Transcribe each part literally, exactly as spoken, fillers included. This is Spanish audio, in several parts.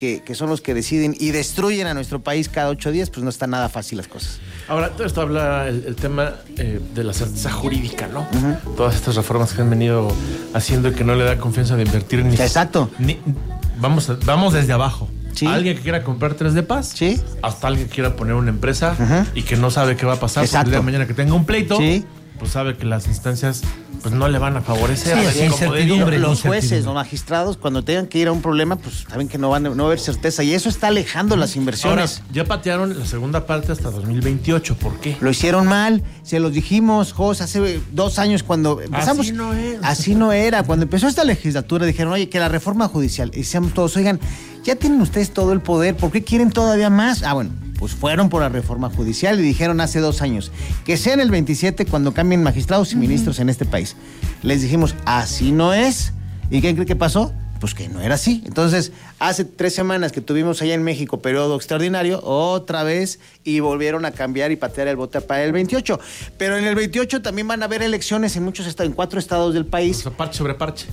que, que son los que deciden y destruyen a nuestro país cada ocho días, pues no está nada fácil las cosas. Ahora, todo esto habla el, el tema eh, de la certeza jurídica, ¿no? Uh-huh. Todas estas reformas que han venido haciendo y que no le da confianza de invertir ni... Exacto. Ni, vamos, vamos desde abajo. Sí. Alguien que quiera comprar tres de paz, sí, hasta alguien que quiera poner una empresa, uh-huh, y que no sabe qué va a pasar. Exacto. Porque el día de mañana que tenga un pleito, sí, pues sabe que las instancias pues no le van a favorecer. Sí, a sí, incertidumbre. Los jueces, los magistrados, cuando tengan que ir a un problema, pues saben que no van a, no va a haber certeza. Y eso está alejando las inversiones. Ahora, ya patearon la segunda parte hasta dos mil veintiocho. ¿Por qué? Lo hicieron mal. Se los dijimos, Jos, hace dos años cuando empezamos. Así no es. Así no era. Cuando empezó esta legislatura dijeron, oye, que la reforma judicial. Y decíamos todos, oigan, ya tienen ustedes todo el poder. ¿Por qué quieren todavía más? Ah, bueno. Pues fueron por la reforma judicial y dijeron hace dos años que sea en el veintisiete cuando cambien magistrados y ministros uh-huh en este país. Les dijimos, así no es. ¿Y qué cree que pasó? Pues que no era así. Entonces, hace tres semanas que tuvimos allá en México periodo extraordinario, otra vez, y volvieron a cambiar y patear el bote para el veintiocho. Pero en el veintiocho también van a haber elecciones en muchos estados, en cuatro estados del país. O sea, parche sobre parche.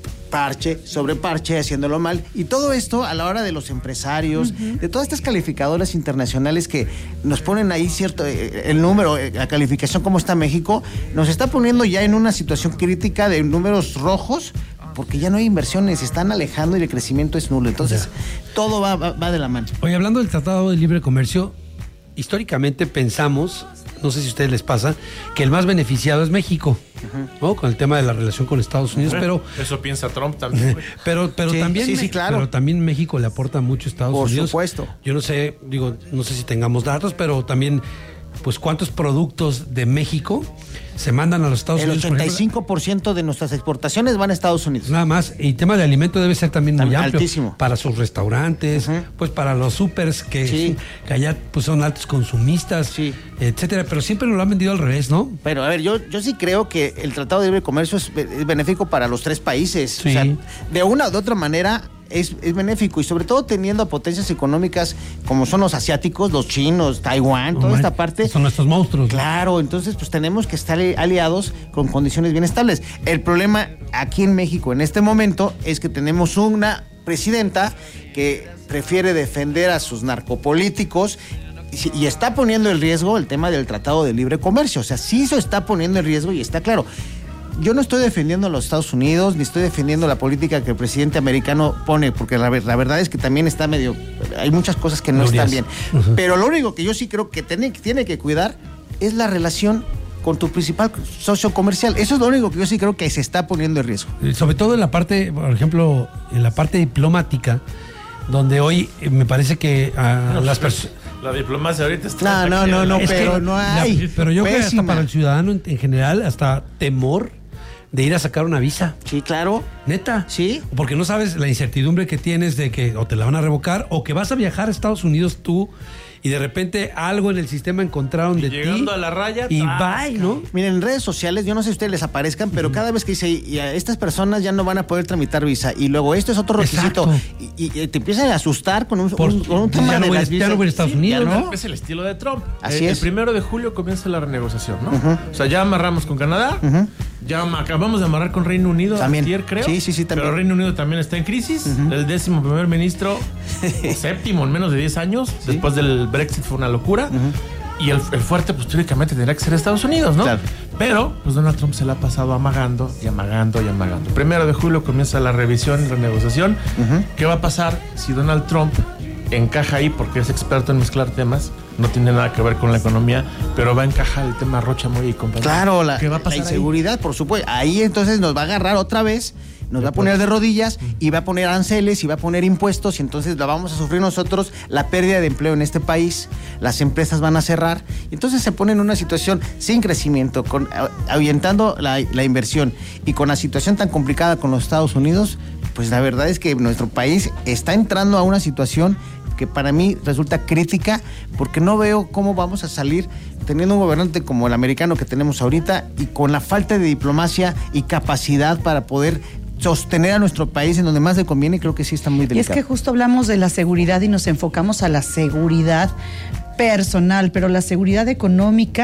Parche sobre parche, haciéndolo mal. Y todo esto a la hora de los empresarios, uh-huh, de todas estas calificadoras internacionales que nos ponen ahí cierto, eh, el número, eh, la calificación, cómo está México, nos está poniendo ya en una situación crítica de números rojos, porque ya no hay inversiones, se están alejando y el crecimiento es nulo. Entonces, ya, todo va, va, va de la mano. Oye, hablando del Tratado de Libre Comercio, históricamente pensamos, no sé si a ustedes les pasa, que el más beneficiado es México, uh-huh, ¿no? Con el tema de la relación con Estados Unidos, pero... Eso piensa Trump también. pero pero sí, también sí, sí, claro. Pero también México le aporta mucho a Estados Por Unidos. Por supuesto. Yo no sé, digo, no sé si tengamos datos, pero también, pues, ¿cuántos productos de México se mandan a los Estados el Unidos? El ochenta y cinco por ciento de nuestras exportaciones van a Estados Unidos. Nada más. Y tema de alimento debe ser también muy amplio. Altísimo. Para sus restaurantes, uh-huh, pues para los súpers que, sí, que allá pues son altos consumistas, sí, etcétera. Pero siempre nos lo han vendido al revés, ¿no? Pero a ver, yo, yo sí creo que el Tratado de Libre Comercio es, es benéfico para los tres países. Sí. O sea, de una u otra manera es, es benéfico, y sobre todo teniendo a potencias económicas como son los asiáticos, los chinos, Taiwán, oh, toda man, esta parte. Son nuestros monstruos. Claro, entonces pues tenemos que estar aliados con condiciones bien estables. El problema aquí en México en este momento es que tenemos una presidenta que prefiere defender a sus narcopolíticos y está poniendo en riesgo el tema del Tratado de Libre Comercio. O sea, sí se está poniendo en riesgo y está claro. Yo no estoy defendiendo a los Estados Unidos, ni estoy defendiendo la política que el presidente americano pone, porque la, la verdad es que también está medio... Hay muchas cosas que no Glorias. están bien. Uh-huh. Pero lo único que yo sí creo que tiene, tiene que cuidar es la relación con tu principal socio comercial. Eso es lo único que yo sí creo que se está poniendo en riesgo. Sobre todo en la parte, por ejemplo, en la parte diplomática, donde hoy eh, me parece que a no, las personas... La diplomacia ahorita está... No, no, no, no, pero no hay. La, pero yo Pésima. creo que hasta para el ciudadano en, en general, hasta temor de ir a sacar una visa. Sí, claro. ¿Neta? Sí. Porque no sabes la incertidumbre que tienes de que o te la van a revocar o que vas a viajar a Estados Unidos tú y de repente algo en el sistema encontraron y de llegando ti. Llegando a la raya. Y bye, ¿no? Miren, en redes sociales, yo no sé si ustedes les aparezcan, pero uh-huh, cada vez que dice, y a estas personas ya no van a poder tramitar visa, y luego esto es otro requisito, y, y, y te empiezan a asustar con un, Por, un, con un tema ya no de voy, las visas. Ya no voy a Estados sí, Unidos, ¿no? Es el estilo de Trump. Así el, es. El primero de julio comienza la renegociación, ¿no? Uh-huh. O sea, ya amarramos con Canadá, uh-huh, ya acabamos de amarrar con Reino Unido también. Ayer, creo. Sí, sí, sí, también. Pero Reino Unido también está en crisis. Uh-huh. El décimo primer ministro, séptimo en menos de diez años, sí, después del Brexit fue una locura. Uh-huh. Y el, el fuerte, pues teóricamente tendría que ser Estados Unidos, ¿no? Claro. Pero, pues Donald Trump se la ha pasado amagando y amagando y amagando. Primero de julio comienza la revisión y renegociación. Uh-huh. ¿Qué va a pasar si Donald Trump encaja ahí porque es experto en mezclar temas? No tiene nada que ver con la economía, pero va a encajar el tema Rocha Moya y compañía. Claro, la, ¿Qué va a pasar la inseguridad, ahí? Por supuesto. Ahí entonces nos va a agarrar otra vez, nos va a poner de rodillas y va a poner aranceles y va a poner impuestos y entonces la vamos a sufrir nosotros, la pérdida de empleo en este país, las empresas van a cerrar y entonces se pone en una situación sin crecimiento, con, ahuyentando la, la inversión y con la situación tan complicada con los Estados Unidos, pues la verdad es que nuestro país está entrando a una situación que para mí resulta crítica porque no veo cómo vamos a salir teniendo un gobernante como el americano que tenemos ahorita y con la falta de diplomacia y capacidad para poder sostener a nuestro país en donde más le conviene. Creo que sí está muy delicado. Y es que justo hablamos de la seguridad y nos enfocamos a la seguridad personal, pero la seguridad económica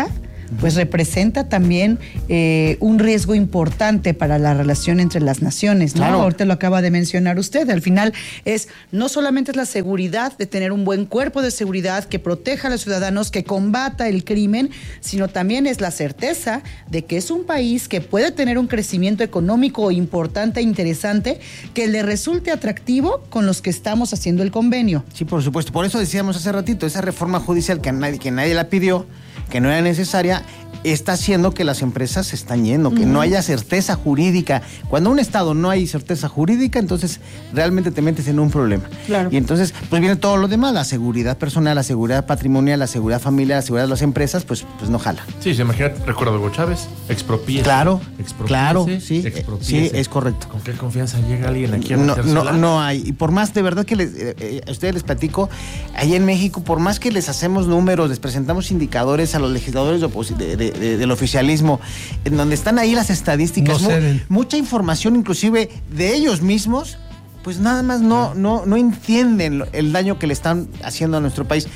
pues representa también eh, un riesgo importante para la relación entre las naciones, ¿no? Claro. Ahorita lo acaba de mencionar usted. Al final es, no solamente es la seguridad de tener un buen cuerpo de seguridad que proteja a los ciudadanos, que combata el crimen, sino también es la certeza de que es un país que puede tener un crecimiento económico importante e interesante que le resulte atractivo con los que estamos haciendo el convenio. Sí, por supuesto. Por eso decíamos hace ratito, esa reforma judicial que nadie, que nadie la pidió, que no era necesaria, está haciendo que las empresas se están yendo, que uh-huh. no haya certeza jurídica. Cuando en un estado no hay certeza jurídica, entonces realmente te metes en un problema. Claro. Y entonces, pues viene todo lo demás, la seguridad personal, la seguridad patrimonial, la seguridad familiar, la seguridad de las empresas, pues, pues no jala. Sí, se imagina, recuerdo Hugo Chávez, expropíese. Claro, claro, sí, sí, es correcto. ¿Con qué confianza llega alguien aquí a no, no, no hay. Y por más, de verdad que les, eh, a ustedes les platico, ahí en México, por más que les hacemos números, les presentamos indicadores a los legisladores de, de, de, de, del oficialismo, en donde están ahí las estadísticas, no mu- mucha información inclusive de ellos mismos, pues nada más no, no, no entienden el daño que le están haciendo a nuestro país.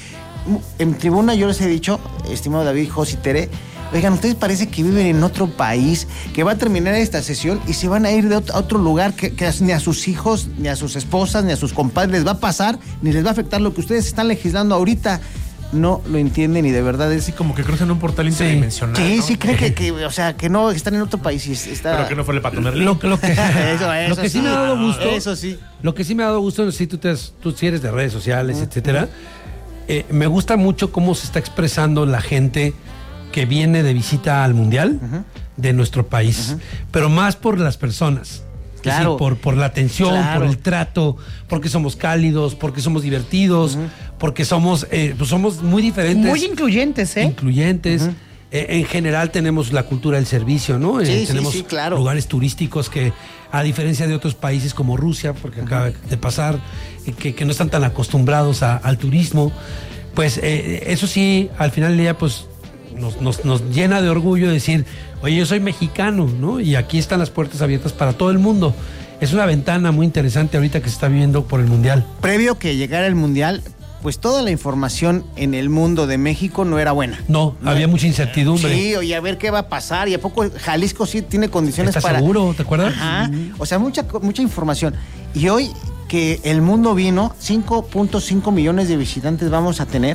En tribuna yo les he dicho, estimado David, José y Tere, oigan, ¿ustedes parece que viven en otro país, que va a terminar esta sesión y se van a ir de otro, a otro lugar que, que ni a sus hijos, ni a sus esposas, ni a sus compadres les va a pasar, ni les va a afectar lo que ustedes están legislando ahorita? No lo entienden y de verdad es... Sí, como que cruzan un portal interdimensional, Sí, ¿no? sí, creen que, que, o sea, que no, están en otro país y está... Pero que no fue el Pato Merlín. Lo, lo que, eso, lo eso que sí, sí me ha dado gusto... Eso sí. Lo que sí me ha dado gusto, si tú, te has, tú sí eres de redes sociales, uh-huh. etcétera, eh, me gusta mucho cómo se está expresando la gente que viene de visita al Mundial uh-huh. de nuestro país, uh-huh. pero más por las personas. Claro. Sí, por, por la atención, claro. por el trato, porque somos cálidos, porque somos divertidos, uh-huh. porque somos, eh, pues somos muy diferentes. Muy incluyentes, ¿eh? Incluyentes. Uh-huh. Eh, en general tenemos la cultura del servicio, ¿no? Sí, eh, sí, tenemos sí, claro. lugares turísticos que, a diferencia de otros países como Rusia, porque acaba uh-huh. de pasar, eh, que, que no están tan acostumbrados a, al turismo, pues eh, eso sí, al final del día, pues nos, nos, nos llena de orgullo decir, oye, yo soy mexicano, ¿no? Y aquí están las puertas abiertas para todo el mundo. Es una ventana muy interesante ahorita que se está viviendo por el Mundial. Previo que llegara el Mundial, pues toda la información en el mundo de México no era buena. No, ¿no? Había mucha incertidumbre. Sí, oye, a ver qué va a pasar. Y a poco Jalisco sí tiene condiciones ¿Estás para... seguro? ¿Te acuerdas? Ajá. Uh-huh. O sea, mucha, mucha información. Y hoy que el mundo vino, cinco punto cinco millones de visitantes vamos a tener,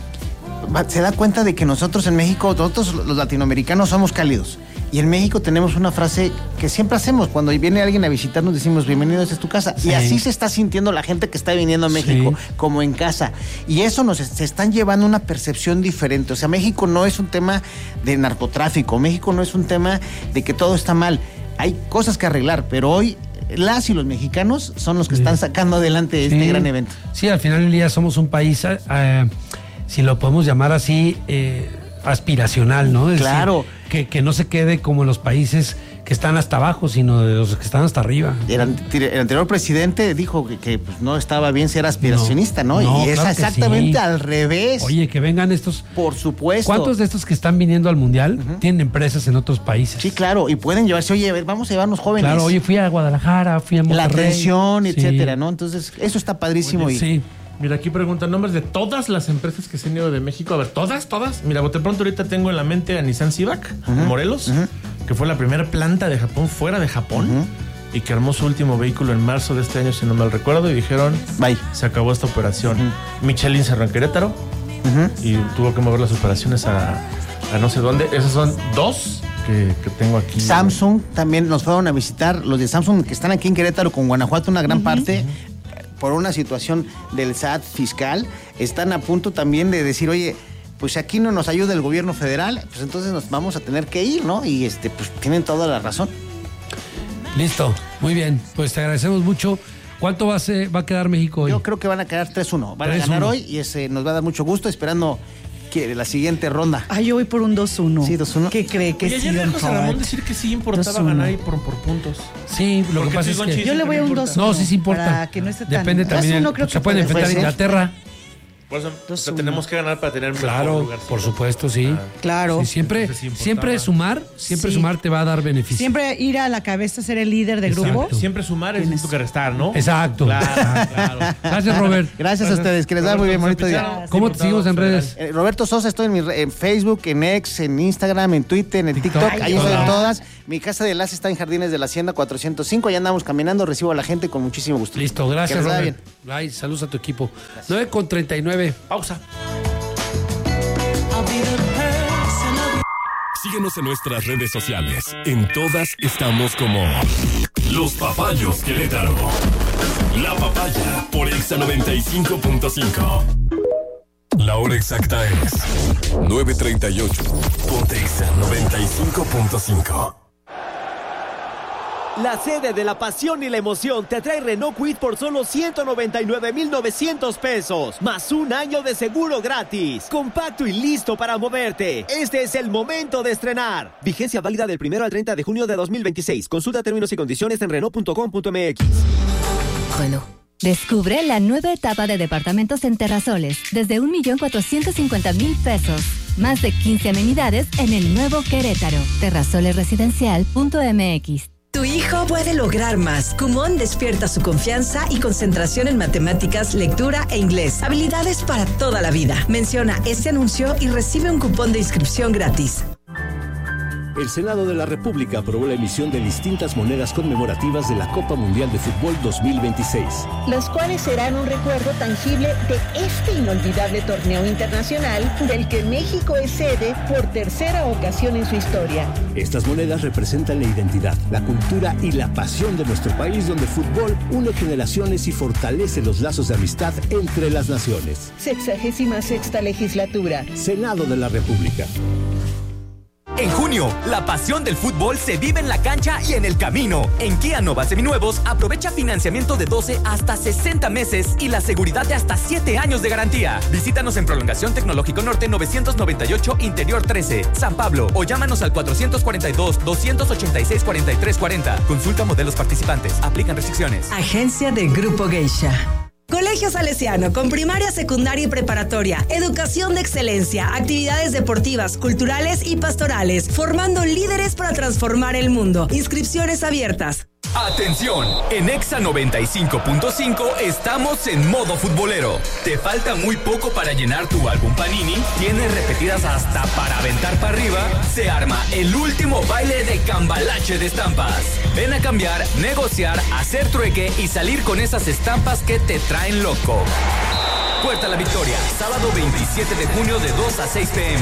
se da cuenta de que nosotros en México, nosotros los latinoamericanos somos cálidos. Y en México tenemos una frase que siempre hacemos. Cuando viene alguien a visitarnos decimos, bienvenido, esta es tu casa. Sí. Y así se está sintiendo la gente que está viniendo a México, sí. como en casa. Y eso nos se están llevando una percepción diferente. O sea, México no es un tema de narcotráfico. México no es un tema de que todo está mal. Hay cosas que arreglar, pero hoy las y los mexicanos son los que sí. están sacando adelante este sí. gran evento. Sí, al final del día somos un país, eh, si lo podemos llamar así, eh, aspiracional, ¿no? Es claro. decir, que, que no se quede como los países que están hasta abajo, sino de los que están hasta arriba. El, el anterior presidente dijo que, que pues, no estaba bien ser aspiracionista, ¿no? no, no y es claro exactamente sí. al revés. Oye, que vengan estos... Por supuesto. ¿Cuántos de estos que están viniendo al Mundial uh-huh. tienen empresas en otros países? Sí, claro, y pueden llevarse, oye, a ver, vamos a llevarnos jóvenes. Claro, oye, fui a Guadalajara, fui a Monterrey. La atención, sí. etcétera, ¿no? Entonces, eso está padrísimo. Oye, y... sí. Mira, aquí preguntan nombres de todas las empresas que se han ido de México. A ver, ¿todas? ¿Todas? Mira, de pronto ahorita tengo en la mente a Nissan Civac, uh-huh. en Morelos, uh-huh. que fue la primera planta de Japón fuera de Japón uh-huh. y que armó su último vehículo en marzo de este año, si no mal recuerdo, y dijeron, bye, se acabó esta operación. Uh-huh. Michelin cerró en Querétaro uh-huh. y tuvo que mover las operaciones a, a no sé dónde. Esas son dos que, que tengo aquí. Samsung también nos fueron a visitar, los de Samsung que están aquí en Querétaro con Guanajuato, una gran uh-huh. parte... Uh-huh. por una situación del S A T fiscal, están a punto también de decir, oye, pues aquí no nos ayuda el gobierno federal, pues entonces nos vamos a tener que ir, ¿no? Y este, pues tienen toda la razón. Listo, muy bien, pues te agradecemos mucho. ¿Cuánto va a, ser, va a quedar México hoy? Yo creo que van a quedar tres uno, van a ganar hoy y ese nos va a dar mucho gusto, esperando que la siguiente ronda. Ah, yo voy por un dos uno. Sí, dos uno. ¿Qué cree que Oye, sí? Ayer José Ramón decir que sí importaba ganar y por, por puntos. Sí, lo que pasa es que... Yo le voy a un dos uno. No, sí, sí importa. Para que no esté tan... Depende también. El, creo se que puede enfrentar a Inglaterra. Por eso o sea, tenemos que ganar para tener claro, mejor lugar. Por supuesto, sí. Ah, claro. Sí, siempre, siempre sumar, siempre sí. sumar te va a dar beneficio. Siempre ir a la cabeza, ser el líder de Exacto. grupo. Siempre sumar es distinto que restar, ¿no? Exacto. Claro, claro. Gracias, Robert. Gracias, Gracias a ustedes, que les da muy bien, bonito día. ¿Cómo te seguimos en redes? Eh, Roberto Sosa, estoy en, mi, en Facebook, en X, en Instagram, en Twitter, en TikTok, TikTok. Ahí estoy en todas. Mi casa de enlace está en Jardines de la Hacienda cuatrocientos cinco, allá andamos caminando, recibo a la gente con muchísimo gusto. Listo, gracias, Robert. Ay, saludos a tu equipo. Gracias. nueve con treinta y nueve. Pausa. Síguenos en nuestras redes sociales. En todas estamos como Los Papayos Querétaro. La Papaya por Exa noventa y cinco punto cinco. La hora exacta es nueve treinta y ocho. Ponte Exa noventa y cinco punto cinco. La sede de la pasión y la emoción te trae Renault Kwid por solo ciento noventa y nueve mil novecientos pesos, más un año de seguro gratis. Compacto y listo para moverte. Este es el momento de estrenar. Vigencia válida del primero al treinta de junio de dos mil veintiséis. Consulta términos y condiciones en Renault punto com punto m x. Renault. Descubre la nueva etapa de departamentos en Terrasoles desde un millón cuatrocientos cincuenta mil pesos. Más de quince amenidades en el nuevo Querétaro. terrasoles residencial punto m x. Tu hijo puede lograr más. Kumon despierta su confianza y concentración en matemáticas, lectura e inglés. Habilidades para toda la vida. Menciona este anuncio y recibe un cupón de inscripción gratis. El Senado de la República aprobó la emisión de distintas monedas conmemorativas de la Copa Mundial de Fútbol dos mil veintiséis. Los cuales serán un recuerdo tangible de este inolvidable torneo internacional del que México es sede por tercera ocasión en su historia. Estas monedas representan la identidad, la cultura y la pasión de nuestro país, donde el fútbol une generaciones y fortalece los lazos de amistad entre las naciones. Sexagésima sexta legislatura. Senado de la República. En junio, la pasión del fútbol se vive en la cancha y en el camino. En Kia Nova Seminuevos, aprovecha financiamiento de doce hasta sesenta meses y la seguridad de hasta siete años de garantía. Visítanos en Prolongación Tecnológico Norte novecientos noventa y ocho, Interior trece, San Pablo, o llámanos al cuatrocientos cuarenta y dos, doscientos ochenta y seis, cuarenta y tres cuarenta. Consulta modelos participantes. Aplican restricciones. Agencia de Grupo Geisha. Colegio Salesiano, con primaria, secundaria y preparatoria, educación de excelencia, actividades deportivas, culturales y pastorales, formando líderes para transformar el mundo. Inscripciones abiertas. ¡Atención! En Exa noventa y cinco punto cinco estamos en modo futbolero. ¿Te falta muy poco para llenar tu álbum Panini? ¿Tienes repetidas hasta para aventar para arriba? Se arma el último baile de cambalache de estampas. Ven a cambiar, negociar, hacer trueque y salir con esas estampas que te traen loco. Puerta La Victoria, sábado veintisiete de junio de dos a seis p m